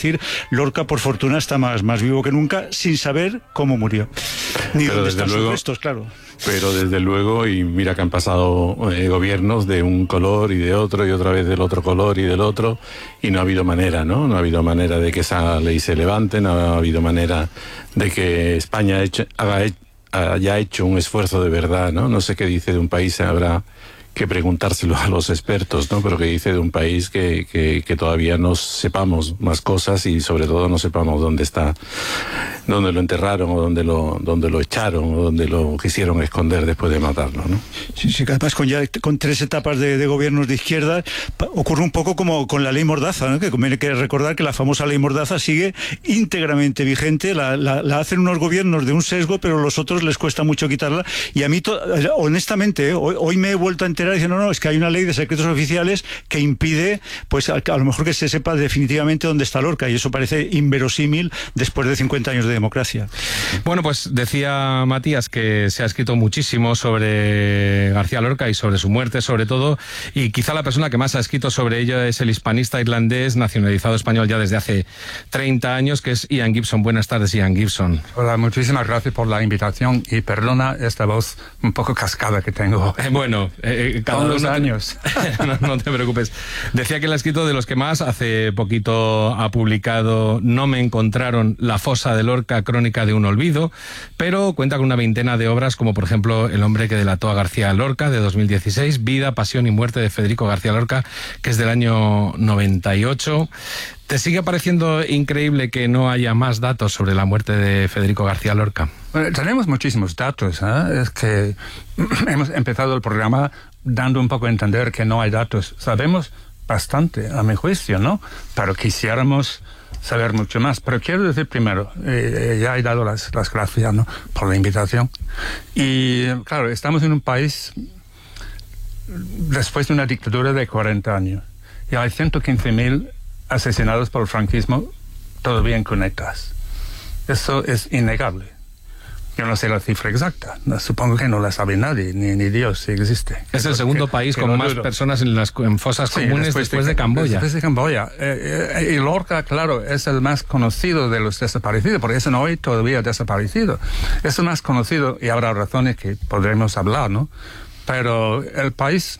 decir, Lorca por fortuna está más vivo que nunca, sin saber cómo murió. Ni dónde están sus restos, claro. Pero desde luego, y mira que han pasado gobiernos de un color y de otro, y otra vez del otro color y del otro, y no ha habido manera, ¿no? No ha habido manera de que esa ley se levante, no ha habido manera de que España haya hecho un esfuerzo de verdad, ¿no? No sé qué dice de un país, habrá que preguntárselo a los expertos, ¿no? Pero que dice de un país que todavía no sepamos más cosas y sobre todo no sepamos dónde está, dónde lo enterraron o dónde lo echaron o dónde lo quisieron esconder después de matarlo, ¿no? Sí, además con 3 etapas de gobiernos de izquierda ocurre un poco como con la ley Mordaza, ¿no? Que conviene que recordar que la famosa ley Mordaza sigue íntegramente vigente, la hacen unos gobiernos de un sesgo, pero a los otros les cuesta mucho quitarla, y a mí honestamente hoy me he vuelto a enterar diciendo, no, es que hay una ley de secretos oficiales que impide, pues a lo mejor que se sepa definitivamente dónde está Lorca, y eso parece inverosímil después de 50 años de democracia. Bueno, pues decía Matías que se ha escrito muchísimo sobre García Lorca y sobre su muerte sobre todo, y quizá la persona que más ha escrito sobre ello es el hispanista irlandés nacionalizado español ya desde hace 30 años, que es Ian Gibson. Buenas tardes, Ian Gibson. Hola, muchísimas gracias por la invitación y perdona esta voz un poco cascada que tengo. Cada unos años. No te preocupes. Decía que él ha escrito de los que más. Hace poquito ha publicado No me encontraron, La fosa de Lorca, crónica de un olvido, pero cuenta con una veintena de obras, como por ejemplo El hombre que delató a García Lorca, de 2016, Vida, pasión y muerte de Federico García Lorca, que es del año 98. ¿Te sigue pareciendo increíble que no haya más datos sobre la muerte de Federico García Lorca? Bueno, tenemos muchísimos datos, ¿eh? Es que hemos empezado el programa dando un poco a entender que no hay datos. Sabemos bastante, a mi juicio, ¿no? Pero quisiéramos saber mucho más. Pero quiero decir primero, ya he dado las gracias, ¿no?, por la invitación. Y claro, estamos en un país después de una dictadura de 40 años. Y hay 115.000 asesinados por el franquismo todavía en cunetas. Eso es innegable. Yo no sé la cifra exacta, supongo que no la sabe nadie, ni Dios si existe. Es el segundo país con más personas en fosas comunes después de Camboya. Después de Camboya. Y Lorca, claro, es el más conocido de los desaparecidos, porque es hoy todavía desaparecido. Es el más conocido y habrá razones que podremos hablar, ¿no? Pero el país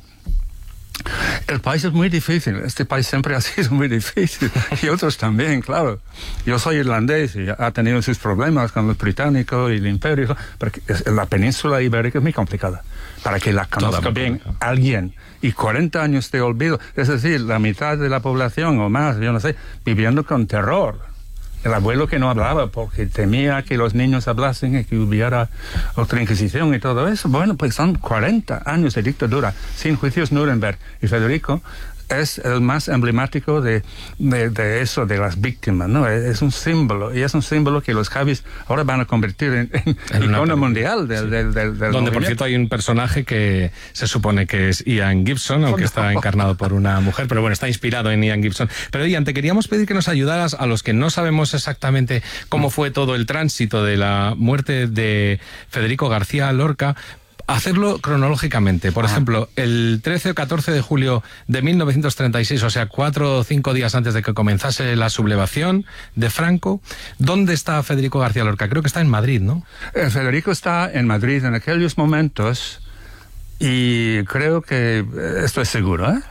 es muy difícil. Este país siempre ha sido muy difícil. Y otros también, claro. Yo soy irlandés y ha tenido sus problemas con los británicos y el imperio. Porque la península ibérica es muy complicada. Para que la conozca bien alguien. Y 40 años de olvido. Es decir, la mitad de la población o más, yo no sé, viviendo con terror. El abuelo que no hablaba porque temía que los niños hablasen y que hubiera otra inquisición y todo eso. Bueno, pues son 40 años de dictadura sin juicios Nuremberg. Y Federico es el más emblemático de eso, de las víctimas, ¿no? Es un símbolo, y es un símbolo que los Javis ahora van a convertir en icono mundial del donde, movimiento. Por cierto, hay un personaje que se supone que es Ian Gibson, aunque está encarnado por una mujer, pero bueno, está inspirado en Ian Gibson. Pero Ian, te queríamos pedir que nos ayudaras a los que no sabemos exactamente cómo fue todo el tránsito de la muerte de Federico García Lorca, hacerlo cronológicamente. Por ejemplo, el 13 o 14 de julio de 1936, o sea, 4 o 5 días antes de que comenzase la sublevación de Franco, ¿dónde está Federico García Lorca? Creo que está en Madrid, ¿no? Federico está en Madrid en aquellos momentos, y creo que esto es seguro, ¿eh?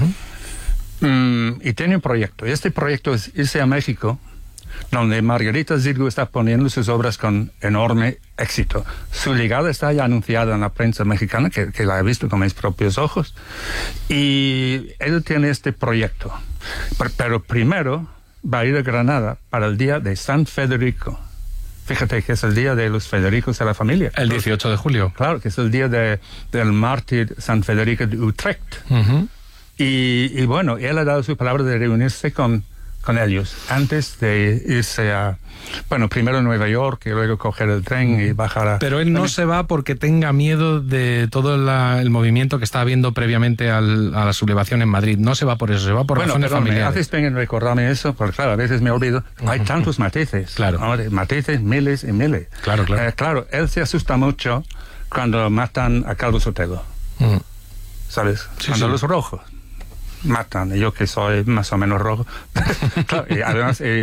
Y tiene un proyecto, y este proyecto es irse a México, donde Margarita Xirgu está poniendo sus obras con enorme éxito. Su llegada está ya anunciada en la prensa mexicana, que la he visto con mis propios ojos, y él tiene este proyecto. Pero primero va a ir a Granada para el día de San Federico. Fíjate que es el día de los Federicos de la familia. El 18 de julio. Claro, que es el día del mártir San Federico de Utrecht. Y bueno, él ha dado su palabra de reunirse con ellos antes de irse a, bueno, primero a Nueva York y luego coger el tren y bajar a... Pero él no se va porque tenga miedo de todo el movimiento que está habiendo previamente a la sublevación en Madrid. No se va por eso, se va por razones familiares. Haces bien en recordarme eso, porque claro, a veces me olvido. Hay tantos matices. Claro. ¿No? Matices, miles y miles. Claro. Claro, él se asusta mucho cuando matan a Calvo Sotelo. ¿Sabes? Cuando los rojos matan, y yo que soy más o menos rojo. Claro, y además